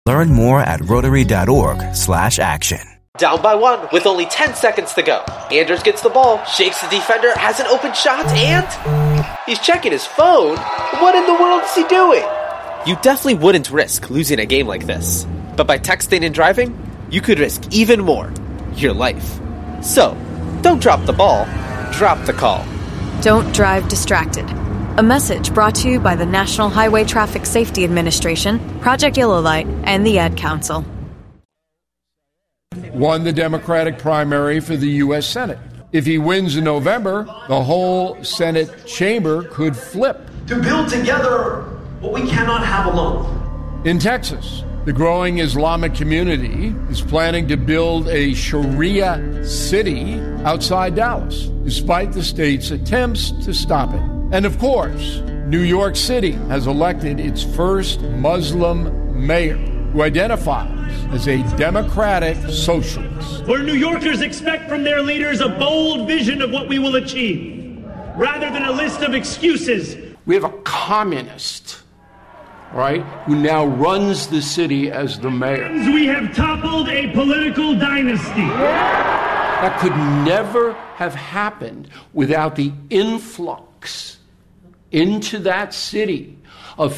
Learn more at Rotary.org/action. Down by one with only 10 seconds to go. Anders gets the ball, shakes the defender, has an open shot, and he's checking his phone. What in the world is he doing? You definitely wouldn't risk losing a game like this. But by texting and driving, you could risk even more. Your life. So, don't drop the ball, drop the call. Don't drive distracted. A message brought to you by the National Highway Traffic Safety Administration, Project Yellow Light, and the Ad Council. Won the Democratic primary for the U.S. Senate. If he wins in November, the whole Senate chamber could flip. To build together what we cannot have alone. In Texas, the growing Islamic community is planning to build a Sharia city outside Dallas, despite the state's attempts to stop it. And of course, New York City has elected its first Muslim mayor, who identifies as a democratic socialist. Where New Yorkers expect from their leaders a bold vision of what we will achieve, rather than a list of excuses. We have a communist, right, who now runs the city as the mayor. We have toppled a political dynasty. That could never have happened without the influx into that city of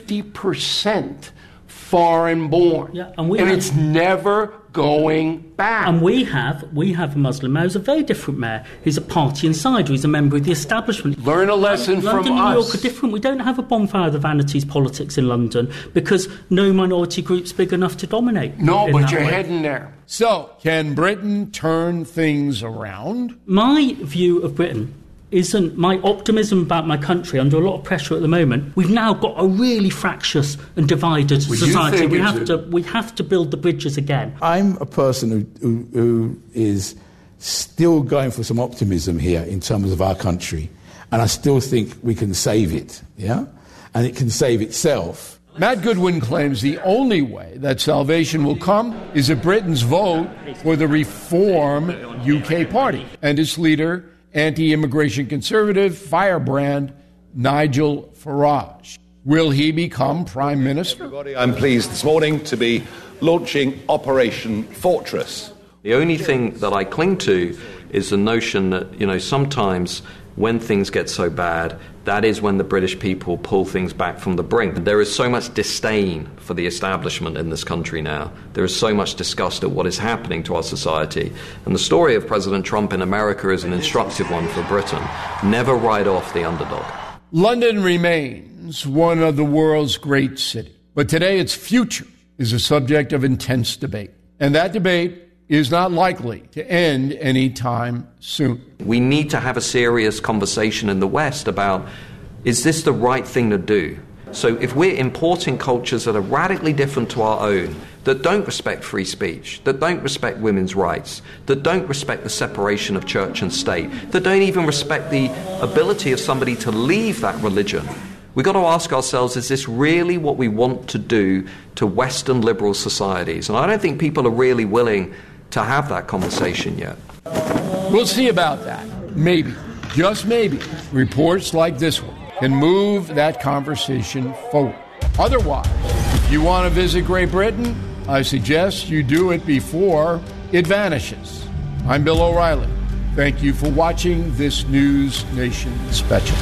50% foreign born. Yeah, and it's never going back. And we have a Muslim mayor who's a very different mayor. He's a party insider. He's a member of the establishment. Learn a lesson from London us. and New York are different. We don't have a bonfire of the vanities politics in London because no minority group's big enough to dominate. No, but you're heading there. So, can Britain turn things around? My view of Britain isn't my optimism about my country under a lot of pressure at the moment. We've now got a really fractious and divided society. We have to build the bridges again. I'm a person who is still going for some optimism here in terms of our country, and I still think we can save it, yeah? And it can save itself. Matt Goodwin claims the only way that salvation will come is if Britons vote for the Reform UK Party and its leader, anti-immigration conservative firebrand Nigel Farage. Will he become Prime Minister? Everybody, I'm pleased this morning to be launching Operation Fortress. The only thing that I cling to is the notion that, sometimes when things get so bad, that is when the British people pull things back from the brink. There is so much disdain for the establishment in this country now. There is so much disgust at what is happening to our society. And the story of President Trump in America is an instructive one for Britain. Never write off the underdog. London remains one of the world's great cities. But today its future is a subject of intense debate. And that debate is not likely to end anytime soon. We need to have a serious conversation in the West about, is this the right thing to do? So if we're importing cultures that are radically different to our own, that don't respect free speech, that don't respect women's rights, that don't respect the separation of church and state, that don't even respect the ability of somebody to leave that religion, we've got to ask ourselves, is this really what we want to do to Western liberal societies? And I don't think people are really willing to have that conversation yet. We'll see about that. Maybe, just maybe, reports like this one can move that conversation forward. Otherwise, if you want to visit Great Britain, I suggest you do it before it vanishes. I'm Bill O'Reilly. Thank you for watching this News Nation special.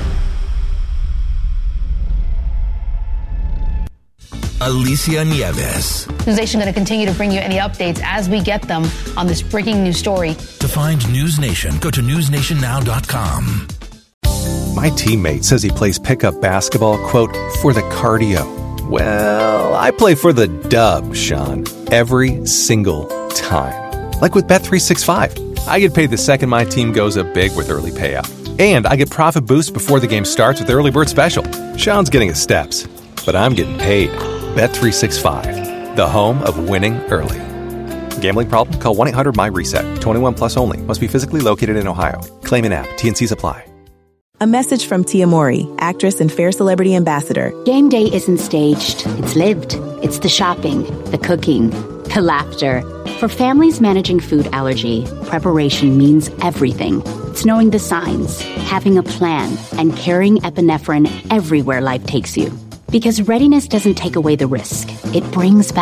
Alicia Nieves. News Nation going to continue to bring you any updates as we get them on this breaking news story. To find News Nation, go to newsnationnow.com. My teammate says he plays pickup basketball, quote, for the cardio. Well, I play for the dub, Sean, every single time. Like with Bet365. I get paid the second my team goes up big with early payout. And I get profit boost before the game starts with Early Bird Special. Sean's getting his steps, but I'm getting paid. Bet365, the home of winning early. Gambling problem? Call 1-800-MY-RESET. 21 plus only. Must be physically located in Ohio. Claim an app. T&Cs apply. A message from Tia Mori, actress and Fair Celebrity Ambassador. Game day isn't staged. It's lived. It's the shopping, the cooking, the laughter. For families managing food allergy, preparation means everything. It's knowing the signs, having a plan, and carrying epinephrine everywhere life takes you. Because readiness doesn't take away the risk. It brings back